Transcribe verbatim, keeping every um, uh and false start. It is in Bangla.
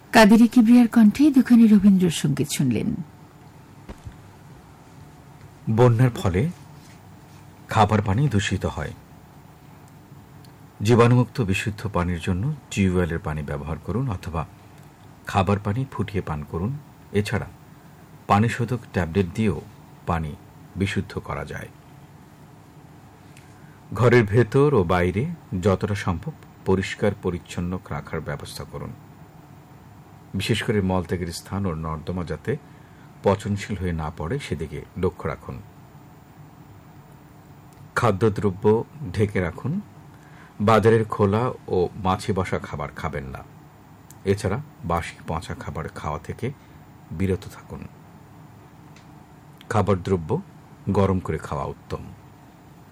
কাদেরি কিবরিয়ার কণ্ঠে দুখানি রবীন্দ্রসঙ্গীত শুনলেন। বন্যার ফলে খাবার পানি দূষিত হয়। জীবাণুমুক্ত বিশুদ্ধ পানির জন্য টিউবওয়েলের পানি ব্যবহার করুন অথবা খাবার পানি ফুটিয়ে পান করুন। এছাড়া পানিশোধক ট্যাবলেট দিয়েও পানি বিশুদ্ধ করা যায়। ঘরের ভেতর ও বাইরে যতটা সম্ভব পরিষ্কার পরিচ্ছন্ন রাখার ব্যবস্থা করুন। বিশেষ করে মলত্যাগের স্থান ও নর্দমা যাতে পচনশীল হয়ে না পড়ে সেদিকে লক্ষ্য রাখুন। খাদ্যদ্রব্য ঢেকে রাখুন। বাজারের খোলা ও মাছে বসা খাবার খাবেন না। এছাড়া বাসি পচা খাবার খাওয়া থেকে বিরত থাকুন। খাবার দ্রব্য গরম করে খাওয়া উত্তম।